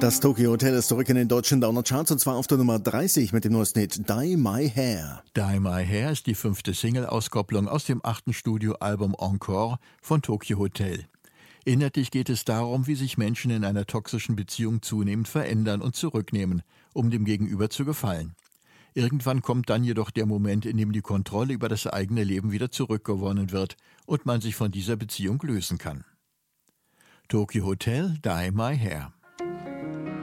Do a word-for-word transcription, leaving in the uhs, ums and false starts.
Das Tokyo Hotel ist zurück in den deutschen Downer Charts und zwar auf der Nummer dreißig mit dem neuesten Hit Dye My Hair. Dye My Hair ist die fünfte Single-Auskopplung aus dem achten Studioalbum Encore von Tokyo Hotel. Inhaltlich geht es darum, wie sich Menschen in einer toxischen Beziehung zunehmend verändern und zurücknehmen, um dem Gegenüber zu gefallen. Irgendwann kommt dann jedoch der Moment, in dem die Kontrolle über das eigene Leben wieder zurückgewonnen wird und man sich von dieser Beziehung lösen kann. Tokyo Hotel, Dye My Hair.